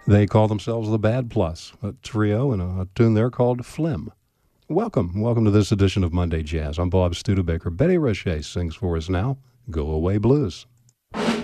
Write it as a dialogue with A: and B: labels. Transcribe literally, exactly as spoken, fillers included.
A: They call themselves the Bad Plus, a trio and a tune there called Phlegm. Welcome. Welcome to this edition of Monday Jazz. I'm Bob Studebaker. Betty Roche sings for us now, Go Away Blues.